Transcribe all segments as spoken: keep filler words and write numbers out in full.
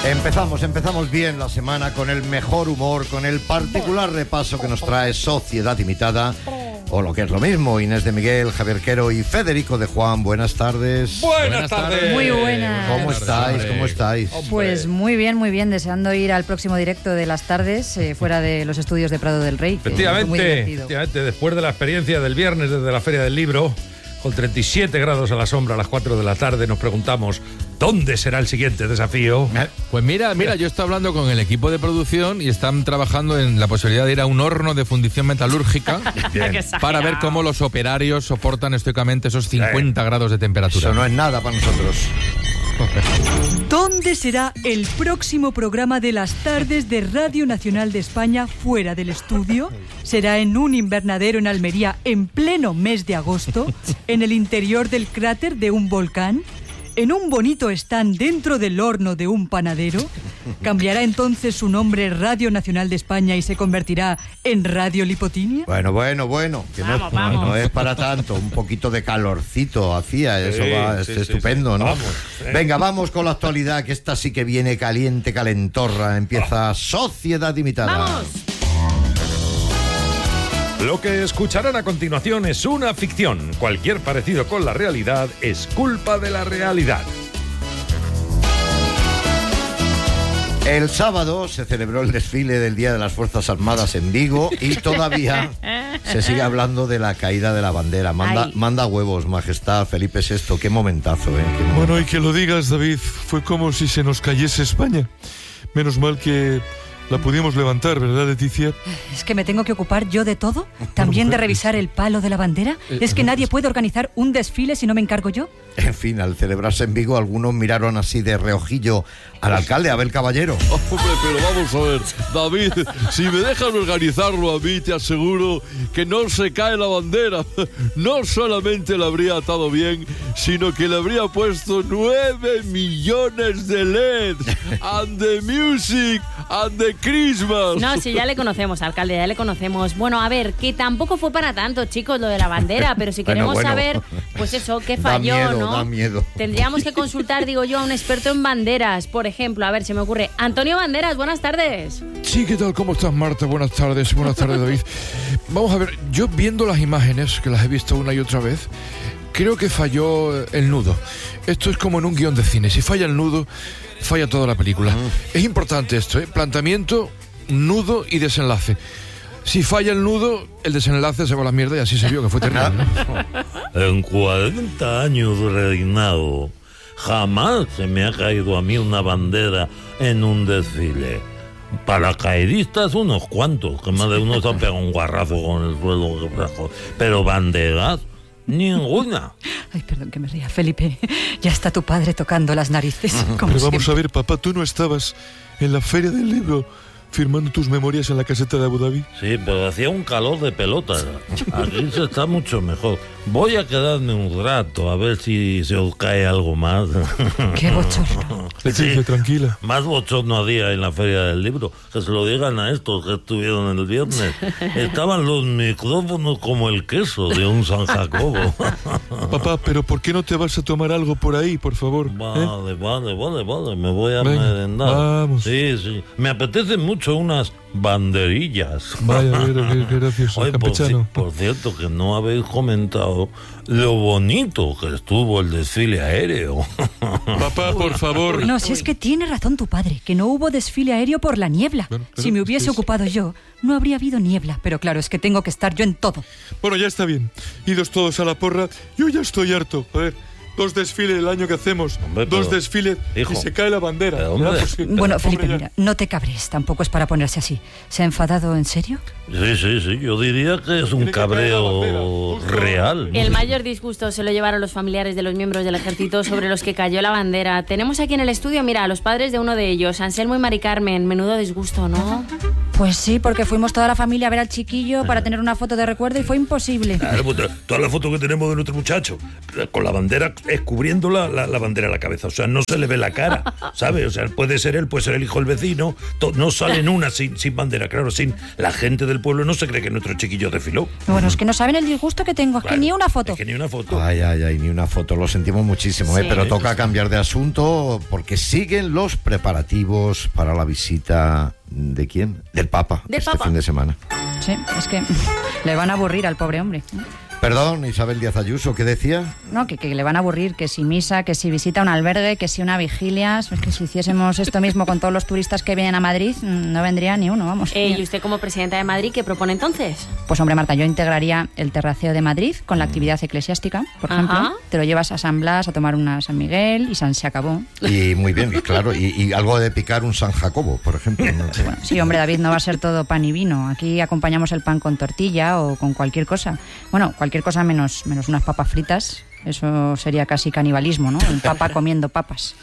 Empezamos, empezamos bien la semana con el mejor humor, con el particular repaso que nos trae Sociedad Imitada, o lo que es lo mismo, Inés de Miguel, Javier Quero y Federico de Juan. Buenas tardes. Buenas, buenas tardes. tardes. Muy buenas. ¿Cómo estáis? ¿Cómo estáis? Pues muy bien, muy bien, deseando ir al próximo directo de las tardes, eh, fuera de los estudios de Prado del Rey. Efectivamente, efectivamente, después de la experiencia del viernes desde la Feria del Libro, con treinta y siete grados a la sombra a las cuatro de la tarde, nos preguntamos, ¿dónde será el siguiente desafío? Pues mira, mira, yo estoy hablando con el equipo de producción y están trabajando en la posibilidad de ir a un horno de fundición metalúrgica para ver cómo los operarios soportan estoicamente esos cincuenta grados de temperatura. Eso no es nada para nosotros. ¿Dónde será el próximo programa de las tardes de Radio Nacional de España fuera del estudio? ¿Será en un invernadero en Almería en pleno mes de agosto? ¿En el interior del cráter de un volcán? ¿En un bonito stand dentro del horno de un panadero? ¿Cambiará entonces su nombre Radio Nacional de España y se convertirá en Radio Lipotinia? Bueno, bueno, bueno, que vamos, no, es, vamos. no es para tanto. Un poquito de calorcito hacía, eso sí, va, sí, es sí, estupendo, sí. ¿no? Vamos, sí. Venga, vamos con la actualidad, que esta sí que viene caliente, calentorra. Empieza Sociedad Imitada. ¡Vamos! Lo que escucharán a continuación es una ficción. Cualquier parecido con la realidad es culpa de la realidad. El sábado se celebró el desfile del Día de las Fuerzas Armadas en Vigo y todavía se sigue hablando de la caída de la bandera. Manda, manda huevos, Majestad Felipe sexto. Qué momentazo, ¿eh? Qué momentazo. Bueno, y que lo digas, David, fue como si se nos cayese España. Menos mal que la pudimos levantar, ¿verdad, Leticia? ¿Es que me tengo que ocupar yo de todo? ¿También de revisar el palo de la bandera? ¿Es que nadie puede organizar un desfile si no me encargo yo? En fin, al celebrarse en Vigo, algunos miraron así de reojillo al alcalde, Abel Caballero. Oh, hombre, pero vamos a ver, David, si me dejan organizarlo a mí, te aseguro que no se cae la bandera. No solamente la habría atado bien, sino que le habría puesto nueve millones de L E D. And the music, and the Christmas. No, sí, ya le conocemos, alcalde, ya le conocemos. Bueno, a ver, que tampoco fue para tanto, chicos, lo de la bandera, pero si queremos bueno, bueno. saber, pues eso, qué Da falló, miedo, ¿no? da miedo. Tendríamos que consultar, digo yo, a un experto en banderas, por ejemplo. A ver, se me ocurre. Antonio Banderas, buenas tardes. Sí, ¿qué tal? ¿Cómo estás, Marta? Buenas tardes, buenas tardes, David. Vamos a ver, yo viendo las imágenes, que las he visto una y otra vez, creo que falló el nudo. Esto es como en un guión de cine. Si falla el nudo, falla toda la película. Es importante esto, ¿eh? Planteamiento, nudo y desenlace. Si falla el nudo, el desenlace se va a la mierda y así se vio, que fue terrible, ¿no? En cuarenta años de reinado, jamás se me ha caído a mí una bandera en un desfile. Paracaidistas unos cuantos, que más de uno se ha pegado un guarrazo con el suelo. Pero banderas, ninguna. Ay, perdón que me ría, Felipe. Ya está tu padre tocando las narices, como Pero vamos siempre. a ver, papá, ¿tú no estabas en la Feria del Libro firmando tus memorias en la caseta de Abu Dhabi? Sí, pero hacía un calor de pelota. Aquí se está mucho mejor. Voy a quedarme un rato a ver si se os cae algo más. Qué bochorno. Leticia, Sí. tranquila. Más bochorno había en la Feria del Libro. Que se lo digan a estos que estuvieron el viernes. Estaban los micrófonos como el queso de un San Jacobo. Papá, ¿pero por qué no te vas a tomar algo por ahí, por favor? ¿Eh? Vale, vale, vale, vale. Me voy a Venga, merendar. vamos. Sí, sí. Me apetecen mucho unas banderillas. Vaya, a ver, qué, qué gracioso, Oye, por, ci- campechano. por cierto, que no habéis comentado lo bonito que estuvo el desfile aéreo. Papá, por favor. No, si es que tiene razón tu padre, que no hubo desfile aéreo por la niebla. Bueno, pero Si me es hubiese que es- ocupado yo, no habría habido niebla. Pero claro, es que tengo que estar yo en todo. Bueno, ya está bien. Idos todos a la porra. Yo ya estoy harto. A ver, dos desfiles el año que hacemos. Hombre, dos pero, desfiles hijo, y se cae la bandera. pero, hombre. ¿Verdad? Pues sí. Bueno, Hombre, Felipe, ya. mira, no te cabres, tampoco es para ponerse así. ¿Se ha enfadado en serio? Sí, sí, sí. Yo diría que es un Tiene que caer la cabreo bandera, justo. real. El mayor disgusto se lo llevaron los familiares de los miembros del ejército sobre los que cayó la bandera. Tenemos aquí en el estudio, mira, a los padres de uno de ellos, Anselmo y Mari Carmen. Menudo disgusto, ¿no? Pues sí, porque fuimos toda la familia a ver al chiquillo para tener una foto de recuerdo y fue imposible. Claro, pues toda la foto que tenemos de nuestro muchacho, con la bandera, es cubriendo la, la, la bandera a la cabeza. O sea, no se le ve la cara, ¿sabes? O sea, puede ser él, puede ser el hijo del vecino. To, no salen una sin, sin bandera, claro, sin la gente del pueblo no se cree que nuestro chiquillo desfiló. Bueno, es que no saben el disgusto que tengo, es Claro, que ni una foto. Es que ni una foto. Ay, ay, ay, ni una foto, lo sentimos muchísimo, Sí. ¿eh? Pero toca cambiar de asunto porque siguen los preparativos para la visita ¿de quién? Del Papa, Del este Papa. fin de semana. Sí, es que le van a aburrir al pobre hombre. Perdón, Isabel Díaz Ayuso, ¿qué decía? No, que, que le van a aburrir, que si misa, que si visita un albergue, que si una vigilia. Es que si hiciésemos esto mismo con todos los turistas que vienen a Madrid, no vendría ni uno, vamos. Eh, ¿Y usted como presidenta de Madrid qué propone entonces? Pues hombre, Marta, yo integraría el terraceo de Madrid con la actividad eclesiástica, por Ajá. ejemplo. Te lo llevas a San Blas a tomar una San Miguel y San se acabó. Y muy bien, y claro, y, y algo de picar un San Jacobo, por ejemplo. ¿no? Bueno, sí, hombre, David, no va a ser todo pan y vino. Aquí acompañamos el pan con tortilla o con cualquier cosa. Bueno, cualquier cosa menos, menos unas papas fritas. Eso sería casi canibalismo, ¿no? Un papa comiendo papas.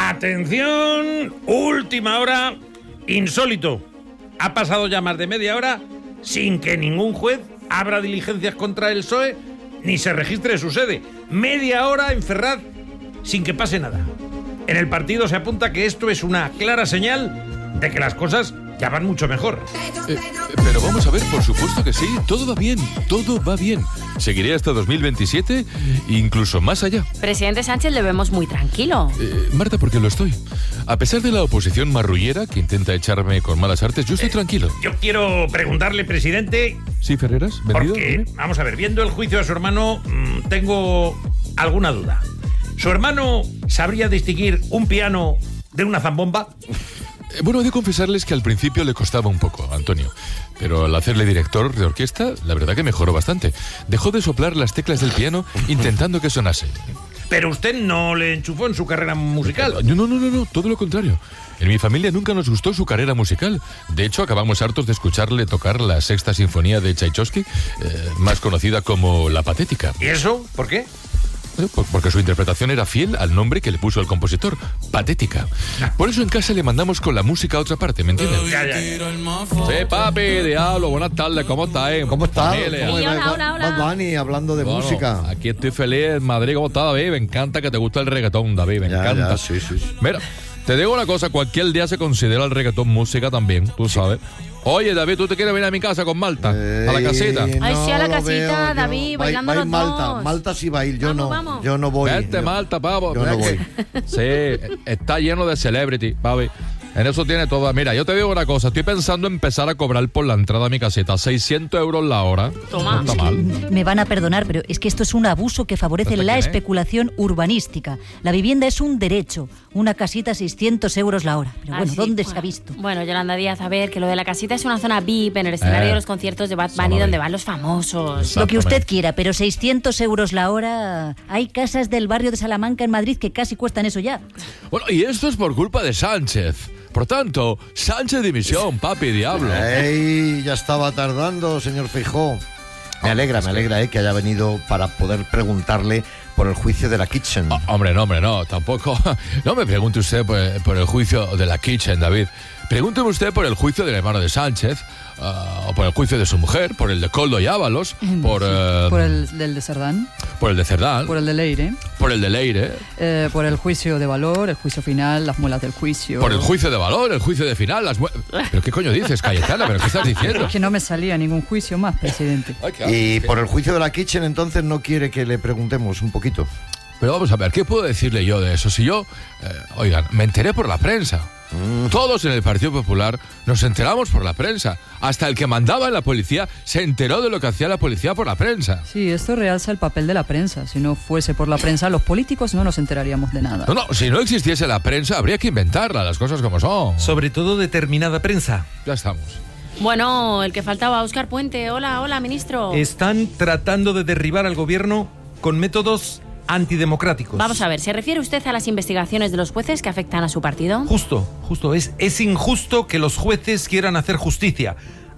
Atención, última hora, insólito. Ha pasado ya más de media hora sin que ningún juez abra diligencias contra el P S O E ni se registre su sede. Media hora en Ferraz sin que pase nada. En el partido se apunta que esto es una clara señal de que las cosas ya van mucho mejor. Eh, pero vamos a ver, por supuesto que sí, todo va bien, todo va bien. Seguiré hasta dos mil veintisiete, incluso más allá. Presidente Sánchez, le vemos muy tranquilo. Eh, Marta, porque lo estoy. A pesar de la oposición marrullera que intenta echarme con malas artes, yo estoy tranquilo. Yo quiero preguntarle, presidente, ¿Sí, Ferreras? ¿Vendido? porque, Dime. vamos a ver, viendo el juicio a su hermano, mmm, tengo alguna duda. ¿Su hermano sabría distinguir un piano de una zambomba? Eh, Bueno, he de confesarles que al principio le costaba un poco, Antonio. Pero al hacerle director de orquesta, la verdad que mejoró bastante. Dejó de soplar las teclas del piano intentando que sonase. Pero usted no le enchufó en su carrera musical. No, no, no, no, no, todo lo contrario. En mi familia nunca nos gustó su carrera musical. De hecho, acabamos hartos de escucharle tocar la sexta sinfonía de Tchaikovsky, eh, más conocida como La Patética. ¿Y eso? ¿Por qué? Eh, por- Porque su interpretación era fiel al nombre que le puso el compositor, Patética. Por eso en casa le mandamos con la música a otra parte, ¿me entiendes? Ya, ya. Sí, papi, diablo, buenas tardes, ¿cómo estás? eh? ¿Cómo está? Familia. ¿Cómo Sí, va- hola, va- hola, hola. Bad Bunny hablando de Bueno, música? aquí estoy feliz en Madrid, ¿cómo está, David? Me encanta que te gusta el reggaetón, David, me Ya, encanta. ya, sí, sí, sí. Mira, te digo una cosa, cualquier día se considera el reggaetón música también, tú sabes. Oye, David, ¿tú te quieres venir a mi casa con Malta? ¿A la casita? Eh, Ay, sí, a la lo casita, veo yo. David, Va- bailando va los en Malta, dos. Malta sí va a ir, yo Vamos, no, vamos. yo no voy. Vete, yo- Malta, pavo. yo no Ves que- Sí, está lleno de celebrity, papi. En eso tiene todo. Mira, yo te digo una cosa. Estoy pensando en empezar a cobrar por la entrada a mi caseta. seiscientos euros la hora. Toma. No está mal. Me van a perdonar, pero es que esto es un abuso que favorece ¿Hasta la qué? especulación urbanística. La vivienda es un derecho. Una casita, seiscientos euros la hora. Pero bueno, Ah, sí, ¿dónde bueno. se ha visto? Bueno, Yolanda Díaz, a ver, que lo de la casita es una zona V I P en el escenario Eh, de los conciertos de Bad zona Bunny V I P. donde van los famosos. Lo que usted Exactamente. quiera, pero seiscientos euros la hora. Hay casas del barrio de Salamanca en Madrid que casi cuestan eso ya. Bueno, y esto es por culpa de Sánchez. Por tanto, Sánchez dimisión, papi, diablo. Ey, ya estaba tardando, señor Feijóo. Me alegra, me alegra eh, que haya venido para poder preguntarle por el juicio de la Kitchen. Oh, hombre, no, hombre, no, tampoco. No me pregunte usted por, por el juicio de la Kitchen, David. Pregúnteme usted por el juicio del hermano de Sánchez, ah, o por el juicio de su mujer, por el de Coldo y Ábalos, por, eh, Por el del de Cerdán, por el de Cerdán, por el de Leire, por el de Leire, eh, por el juicio de valor, el juicio final, las muelas del juicio. por el juicio de valor, el juicio de final, las... mue- ¿Pero qué coño dices, Cayetana? ¿Pero qué estás diciendo? Es que no me salía ningún juicio más, presidente. Ay, qué- Y por el juicio de la Kitchen, entonces no quiere que le preguntemos un poquito. Pero vamos a ver, ¿qué puedo decirle yo de eso? Si yo, eh, oigan, me enteré por la prensa. Todos en el Partido Popular nos enteramos por la prensa. Hasta el que mandaba en la policía se enteró de lo que hacía la policía por la prensa. Sí, esto realza el papel de la prensa. Si no fuese por la prensa, los políticos no nos enteraríamos de nada. No, no, si no existiese la prensa, habría que inventarla, las cosas como son. Sobre todo determinada prensa. Ya estamos. Bueno, el que faltaba, Óscar Puente. Hola, hola, ministro. Están tratando de derribar al gobierno con métodos antidemocráticos. Vamos a ver, ¿se refiere usted a las investigaciones de los jueces que afectan a su partido? Justo, justo. Es, es injusto que los jueces quieran hacer justicia.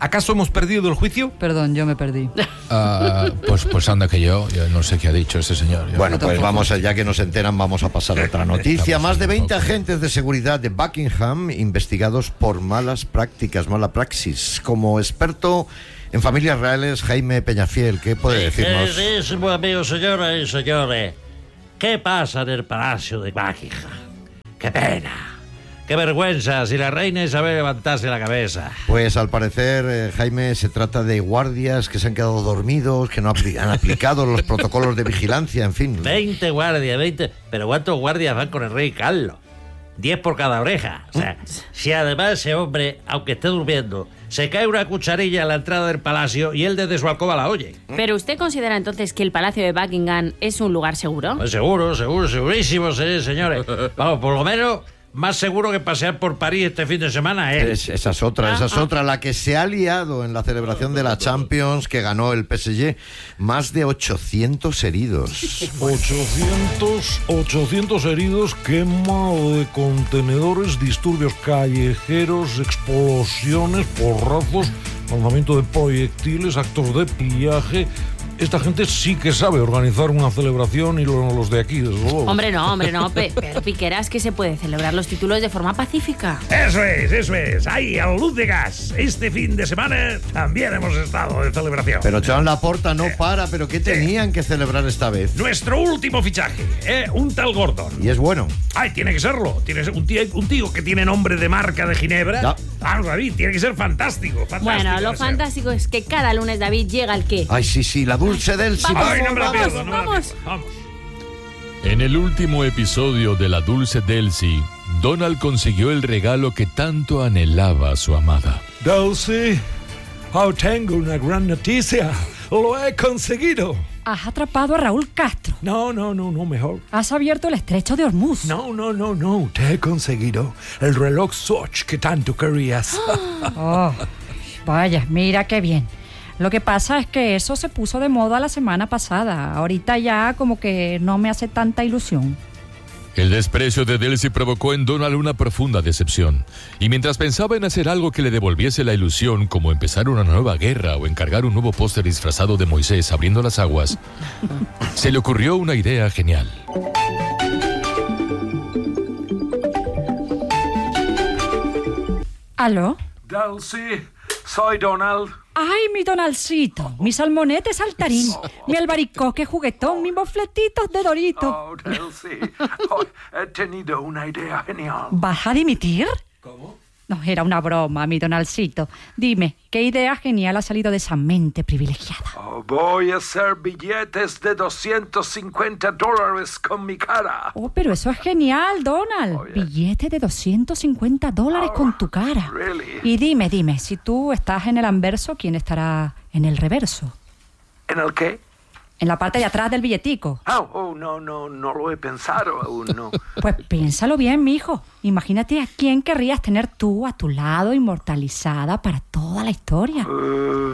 ¿Acaso hemos perdido el juicio? Perdón, yo me perdí. Uh, pues, pues anda que yo, yo no sé qué ha dicho ese señor. Yo bueno, pues vamos, a, ya que nos enteran, vamos a pasar a otra noticia. Más de veinte agentes de seguridad de Buckingham investigados por malas prácticas, mala praxis. Como experto en familias reales, Jaime Peñafiel, ¿qué puede decirnos? Queridísimo amigo, señoras y señores, ¿qué pasa en el Palacio de Buckingham? ¡Qué pena! ¡Qué vergüenza si la reina Isabel levantase la cabeza! Pues al parecer, eh, Jaime, se trata de guardias que se han quedado dormidos, que no apli- han aplicado los protocolos de vigilancia, en fin. veinte guardias, veinte... ¿Pero cuántos guardias van con el rey Carlos? diez por cada oreja. O sea, si además ese hombre, aunque esté durmiendo, se cae una cucharilla a la entrada del palacio y él desde su alcoba la oye. ¿Pero usted considera entonces que el Palacio de Buckingham es un lugar seguro? Pues seguro, seguro, segurísimo, sí, señores. Vamos, por lo menos... Más seguro que pasear por París este fin de semana, ¿eh? Es, esa es otra, esa es otra, la que se ha liado en la celebración de la Champions que ganó el P S G. Más de ochocientos heridos. ochocientos, ochocientos heridos, quema de contenedores, disturbios callejeros, explosiones, porrazos, lanzamiento de proyectiles, actos de pillaje. Esta gente sí que sabe organizar una celebración y lo- los de aquí, desde luego. Hombre, no, hombre, no. Pe- pero Piqueras, que se puede celebrar los títulos de forma pacífica. Eso es, eso es. Ahí, a la luz de gas. Este fin de semana también hemos estado de celebración. Pero Joan Laporta no para, pero ¿qué tenían que celebrar esta vez? Nuestro último fichaje, ¿eh? Un tal Gordon. Y es bueno. Ay, tiene que serlo. Tiene que ser un tío, un tío que tiene nombre de marca de Ginebra. Ya. Vamos, David, tiene que ser fantástico. fantástico Bueno, lo de ser. fantástico es que cada lunes David llega al qué. Ay, sí, sí, la dulce del sí. Vamos, Ay, no me la vamos, pierdo, no me la vamos. pierdo. Vamos. En el último episodio de La Dulce Delcy, Donald consiguió el regalo que tanto anhelaba a su amada. Dulce, oh, tengo una gran noticia. Lo he conseguido. Has atrapado a Raúl Castro. No, no, no, no, mejor. Has abierto el estrecho de Hormuz. No, no, no, no. Te he conseguido el reloj Swatch que tanto querías. Oh, vaya, mira qué bien. Lo que pasa es que eso se puso de moda la semana pasada. Ahorita ya como que no me hace tanta ilusión. El desprecio de Delcy provocó en Donald una profunda decepción. Y mientras pensaba en hacer algo que le devolviese la ilusión, como empezar una nueva guerra o encargar un nuevo póster disfrazado de Moisés abriendo las aguas, se le ocurrió una idea genial. ¿Aló? Dulce, soy Donald. ¡Ay, mi Donaldcito! Mi salmonete saltarín, mi albaricoque juguetón, mis mofletitos de Dorito. Oh, Dulce, oh, he tenido una idea genial. ¿Vas a dimitir? ¿Cómo? No, era una broma, mi Donaldcito. Dime, ¿qué idea genial ha salido de esa mente privilegiada? Oh, voy a hacer billetes de doscientos cincuenta dólares con mi cara. Oh, pero eso es genial, Donald. Oh, yeah. Billete de doscientos cincuenta dólares Oh, con tu cara. really? Y dime, dime, si tú estás en el anverso, ¿quién estará en el reverso? ¿En el qué? En la parte de atrás del billetico. Oh, oh, no, no, no lo he pensado aún, no. Pues piénsalo bien, mijo. Imagínate a quién querrías tener tú a tu lado, inmortalizada para toda la historia. Uh,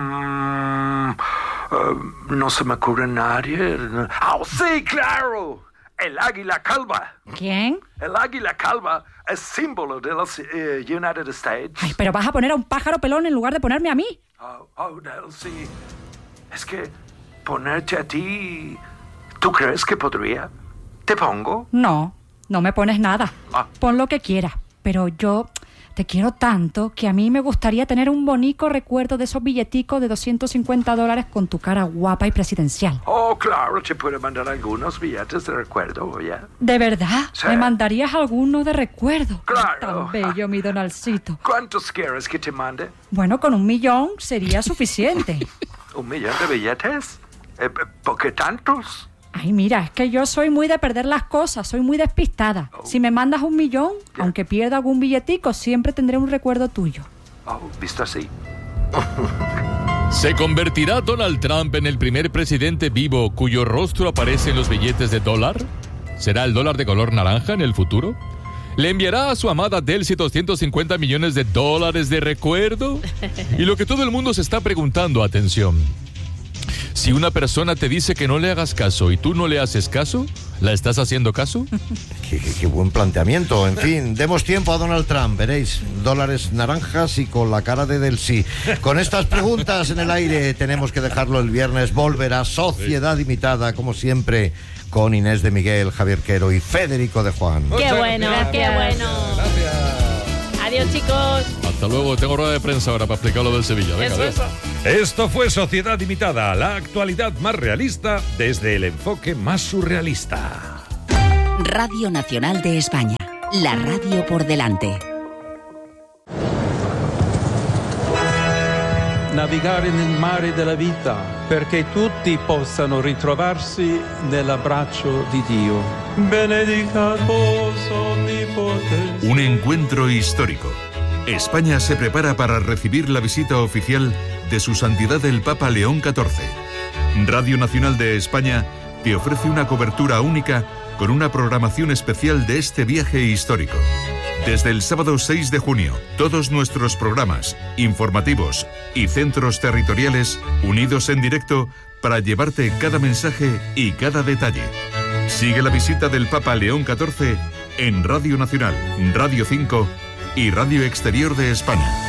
mm, uh, no se me ocurre nadie. ¡Oh, sí, claro! El águila calva. ¿Quién? El águila calva es símbolo de los eh, United States. Ay, pero vas a poner a un pájaro pelón en lugar de ponerme a mí. Oh, oh, Delcy. Es que ponerte a ti... ¿Tú crees que podría? ¿Te pongo? No, no me pones nada. Ah. Pon lo que quieras. Pero yo te quiero tanto que a mí me gustaría tener un bonito recuerdo de esos billeticos de doscientos cincuenta dólares con tu cara guapa y presidencial. Oh, claro, te puedo mandar algunos billetes de recuerdo, ¿ya? ¿De verdad? Sí. ¿Me mandarías alguno de recuerdo? Claro. Tan bello, mi Donaldcito. ¿Cuántos quieres que te mande? Bueno, con un millón sería suficiente. ¿Un millón de billetes? Eh, ¿Por qué tantos? Ay, mira, es que yo soy muy de perder las cosas, soy muy despistada. Si me mandas un millón, aunque pierda algún billetico, siempre tendré un recuerdo tuyo. Oh, visto así. ¿Se convertirá Donald Trump en el primer presidente vivo cuyo rostro aparece en los billetes de dólar? ¿Será el dólar de color naranja en el futuro? ¿Le enviará a su amada Delcy doscientos cincuenta millones de dólares de recuerdo? Y lo que todo el mundo se está preguntando, atención. Si una persona te dice que no le hagas caso y tú no le haces caso, ¿la estás haciendo caso? Qué, qué, qué buen planteamiento. En fin, demos tiempo a Donald Trump, veréis, dólares naranjas y con la cara de del sí. Con estas preguntas en el aire tenemos que dejarlo el viernes. Volverá Sociedad Imitada, como siempre, con Inés de Miguel, Javier Quero y Federico de Juan. Qué bueno, qué bueno. Gracias. Adiós, chicos. Hasta luego, tengo rueda de prensa ahora para explicar lo del Sevilla. Venga, Eso, adiós. eso. Esto fue Sociedad Imitada, la actualidad más realista desde el enfoque más surrealista. Radio Nacional de España, la radio por delante. Navigare nel mare della vita, perché tutti possano ritrovarsi nell'abbraccio di Dio. Benedicatus omnipotens. Un encuentro histórico. España se prepara para recibir la visita oficial de Su Santidad el Papa León catorce. Radio Nacional de España te ofrece una cobertura única con una programación especial de este viaje histórico. Desde el sábado seis de junio, todos nuestros programas, informativos y centros territoriales unidos en directo para llevarte cada mensaje y cada detalle. Sigue la visita del Papa León catorce en Radio Nacional, Radio cinco y Radio Exterior de España.